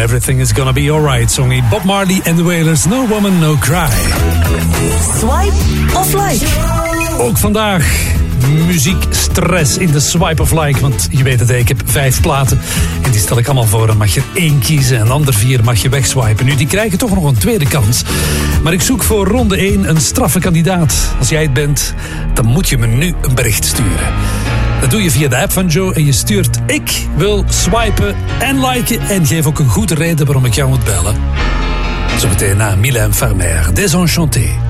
Everything is Gonna Be Alright zong hij Bob Marley en The Wailers, No Woman, No Cry. Swipe of like. Ook vandaag muziekstress in de Swipe of Like. Want je weet het, ik heb 5 platen en die stel ik allemaal voor. Dan mag je er 1 kiezen en de andere 4 mag je wegswipen. Nu, die krijgen toch nog een tweede kans. Maar ik zoek voor ronde 1 een straffe kandidaat. Als jij het bent, dan moet je me nu een bericht sturen. Dat doe je via de app van Joe en je stuurt ik wil swipen en liken. En geef ook een goede reden waarom ik jou moet bellen. Zometeen na Mylène Farmer, Désenchanté.